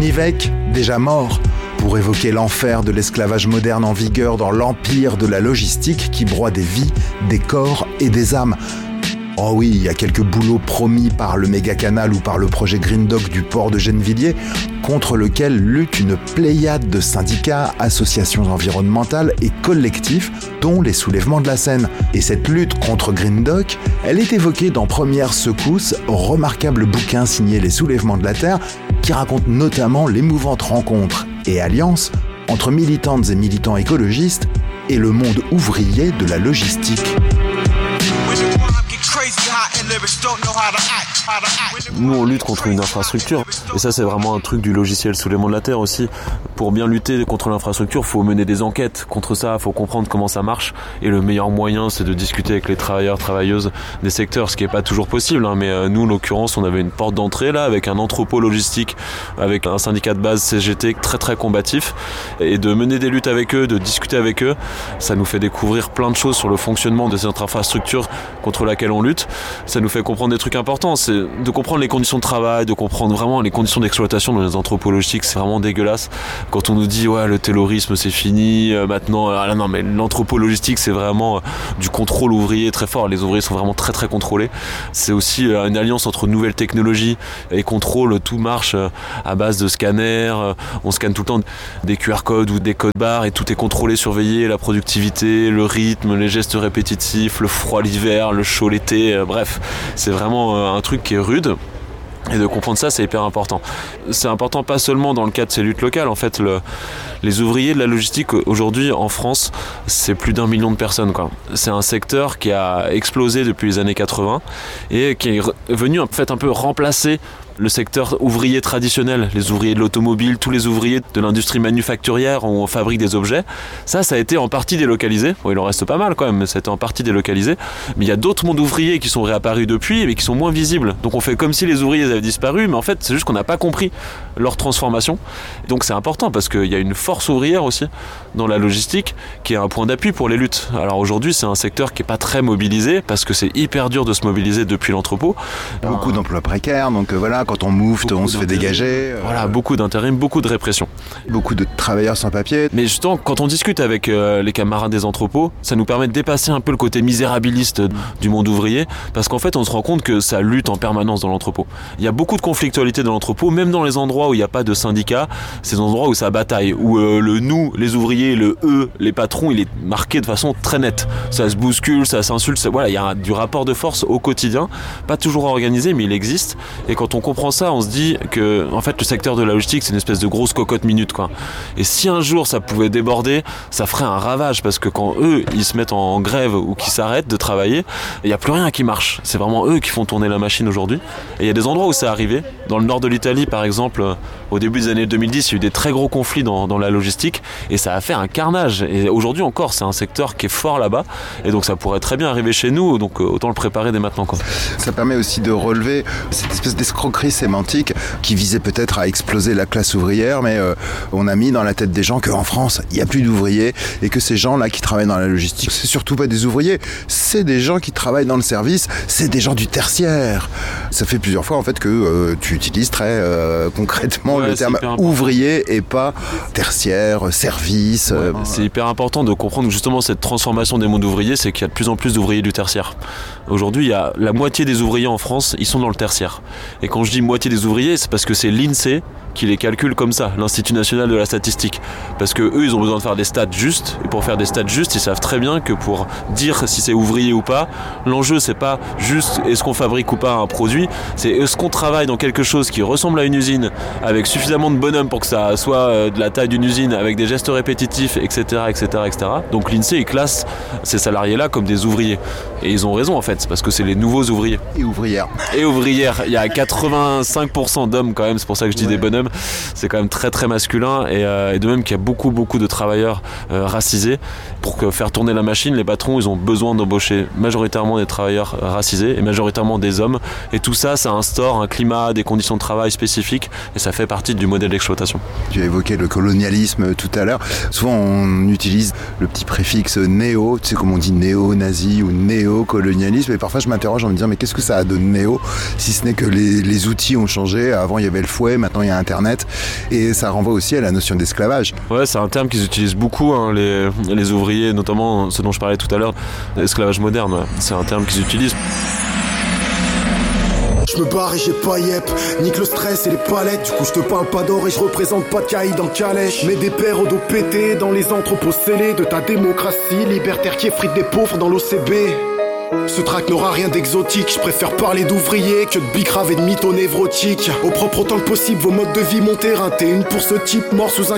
Nivek, déjà mort, pour évoquer l'enfer de l'esclavage moderne en vigueur dans l'empire de la logistique qui broie des vies, des corps et des âmes. Oh oui, il y a quelques boulots promis par le méga-canal ou par le projet Green Dock du port de Gennevilliers, contre lequel lutte une pléiade de syndicats, associations environnementales et collectifs, dont les Soulèvements de la Seine. Et cette lutte contre Green Dock, elle est évoquée dans Première Secousse, remarquable bouquin signé Les Soulèvements de la Terre, qui raconte notamment l'émouvante rencontre et alliance entre militantes et militants écologistes et le monde ouvrier de la logistique. Nous on lutte contre une infrastructure et ça c'est vraiment un truc du logiciel Soulèvements de la Terre aussi. Pour bien lutter contre l'infrastructure, il faut mener des enquêtes contre ça, il faut comprendre comment ça marche et le meilleur moyen c'est de discuter avec les travailleurs, travailleuses des secteurs, ce qui n'est pas toujours possible mais nous en l'occurrence on avait une porte d'entrée là avec un entrepôt logistique, avec un syndicat de base CGT très très combatif et de mener des luttes avec eux, de discuter avec eux, ça nous fait découvrir plein de choses sur le fonctionnement de cette infrastructure contre laquelle on lutte. Ça nous fait comprendre des trucs importants, c'est de comprendre les conditions de travail, de comprendre vraiment les conditions d'exploitation dans les entrepôts logistiques, c'est vraiment dégueulasse. Quand on nous dit ouais le taylorisme c'est fini, maintenant non mais l'entrepôt logistique c'est vraiment du contrôle ouvrier très fort, les ouvriers sont vraiment très très contrôlés. C'est aussi une alliance entre nouvelles technologies et contrôle, tout marche à base de scanners, on scanne tout le temps des QR codes ou des codes barres et tout est contrôlé, surveillé, la productivité, le rythme, les gestes répétitifs, le froid l'hiver, le chaud l'été, bref, c'est vraiment un truc qui est rude. Et de comprendre ça, c'est hyper important. C'est important pas seulement dans le cadre de ces luttes locales. En fait, les ouvriers de la logistique aujourd'hui en France, c'est plus d'1 million de personnes, quoi. C'est un secteur qui a explosé depuis les années 80 et qui est venu en fait un peu remplacer le secteur ouvrier traditionnel, les ouvriers de l'automobile, tous les ouvriers de l'industrie manufacturière où on fabrique des objets. Ça a été en partie délocalisé. Bon, il en reste pas mal quand même, mais ça a été en partie délocalisé. Mais il y a d'autres mondes ouvriers qui sont réapparus depuis, mais qui sont moins visibles. Donc on fait comme si les ouvriers avaient disparu, mais en fait c'est juste qu'on n'a pas compris leur transformation. Donc c'est important parce qu'il y a une force ouvrière aussi dans la logistique qui est un point d'appui pour les luttes. Alors aujourd'hui c'est un secteur qui n'est pas très mobilisé parce que c'est hyper dur de se mobiliser depuis l'entrepôt. Beaucoup d'emplois précaires, donc voilà, quand on moufte, on se fait dégager. Voilà, beaucoup d'intérim, beaucoup de répression. Beaucoup de travailleurs sans papier. Mais justement, quand on discute avec les camarades des entrepôts, ça nous permet de dépasser un peu le côté misérabiliste du monde ouvrier, parce qu'en fait, on se rend compte que ça lutte en permanence dans l'entrepôt. Il y a beaucoup de conflictualité dans l'entrepôt, même dans les endroits où il n'y a pas de syndicat, c'est des endroits où ça bataille, où le nous, les ouvriers, le eux, les patrons, il est marqué de façon très nette. Ça se bouscule, ça s'insulte, voilà, il y a du rapport de force au quotidien, pas toujours organisé, mais il existe. Et quand on comprend ça, on se dit que en fait le secteur de la logistique c'est une espèce de grosse cocotte minute quoi. Et si un jour ça pouvait déborder, ça ferait un ravage parce que quand eux ils se mettent en grève ou qu'ils s'arrêtent de travailler, il n'y a plus rien qui marche. C'est vraiment eux qui font tourner la machine aujourd'hui. Et il y a des endroits où c'est arrivé. Dans le nord de l'Italie par exemple, au début des années 2010, il y a eu des très gros conflits dans la logistique et ça a fait un carnage. Et aujourd'hui encore c'est un secteur qui est fort là-bas et donc ça pourrait très bien arriver chez nous, donc autant le préparer dès maintenant quoi. Ça permet aussi de relever cette espèce d'escroquerie sémantique qui visait peut-être à exploser la classe ouvrière, mais on a mis dans la tête des gens qu'en France, il n'y a plus d'ouvriers et que ces gens-là qui travaillent dans la logistique, c'est surtout pas des ouvriers, c'est des gens qui travaillent dans le service, c'est des gens du tertiaire. Ça fait plusieurs fois en fait que tu utilises très concrètement le terme ouvrier et pas tertiaire, service. C'est hyper important de comprendre que justement cette transformation des mondes ouvriers, c'est qu'il y a de plus en plus d'ouvriers du tertiaire. Aujourd'hui, il y a la moitié des ouvriers en France, ils sont dans le tertiaire. Et quand je dis moitié des ouvriers, c'est parce que c'est l'INSEE qui les calcule comme ça, l'Institut National de la Statistique. Parce que eux, ils ont besoin de faire des stats justes, et pour faire des stats justes, ils savent très bien que pour dire si c'est ouvrier ou pas, l'enjeu c'est pas juste est-ce qu'on fabrique ou pas un produit, c'est est-ce qu'on travaille dans quelque chose qui ressemble à une usine, avec suffisamment de bonhommes pour que ça soit de la taille d'une usine, avec des gestes répétitifs, etc. Donc l'INSEE, il classe ces salariés-là comme des ouvriers. Et ils ont raison en fait, parce que c'est les nouveaux ouvriers. Et ouvrières. Et ouvrières. Il y a 85% d'hommes quand même, c'est pour ça que je dis des bonhommes. C'est quand même très très masculin. masculin et de même qu'il y a beaucoup de travailleurs racisés. Pour faire tourner la machine, les patrons ils ont besoin d'embaucher majoritairement des travailleurs racisés et majoritairement des hommes, et tout ça instaure un climat, des conditions de travail spécifiques, et ça fait partie du modèle d'exploitation. Tu as évoqué le colonialisme tout à l'heure. Souvent on utilise le petit préfixe néo, tu sais comme on dit néo-nazi ou néo-colonialisme, et parfois je m'interroge en me disant mais qu'est-ce que ça a de néo, si ce n'est que les outils ont changé. Avant il y avait le fouet, maintenant il y a internet, et ça renvoie aussi à la notion d'esclavage. Ouais, c'est un terme qu'ils utilisent beaucoup, hein, les ouvriers, notamment ce dont je parlais tout à l'heure, l'esclavage moderne, ouais. C'est un terme qu'ils utilisent. Je me barre et j'ai pas yep, nique le stress et les palettes. Du coup je te parle pas d'or et je représente pas de caïd en calèche. Mets des paires au dos pété dans les entrepôts scellés de ta démocratie libertaire qui effrite des pauvres dans l'OCB. Ce track n'aura rien d'exotique, je préfère parler d'ouvriers que de bicrave et de mythos névrotiques. Au propre autant que possible vos modes de vie, mon terrain, t'es une pour ce type mort sous un